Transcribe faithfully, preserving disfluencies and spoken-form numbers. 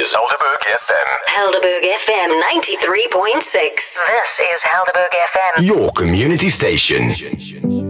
is Helderberg F M. Helderberg F M ninety-three point six. This is Helderberg F M. Your community station.